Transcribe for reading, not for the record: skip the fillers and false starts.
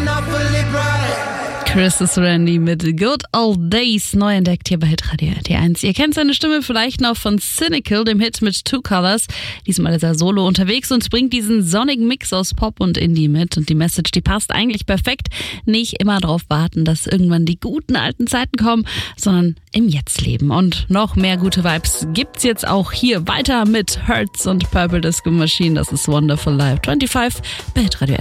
Chris is Randy mit Good Old Days, neu entdeckt hier bei Hitradio RT1. Ihr kennt seine Stimme vielleicht noch von Cynical, dem Hit mit Two Colors. Diesmal ist er solo unterwegs und bringt diesen sonnigen Mix aus Pop und Indie mit. Und die Message, die passt eigentlich perfekt. Nicht immer darauf warten, dass irgendwann die guten alten Zeiten kommen, sondern im Jetzt leben. Und noch mehr gute Vibes gibt's jetzt auch hier weiter mit Hurts und Purple Disco Machine. Das ist Wonderful Life 25 bei Hitradio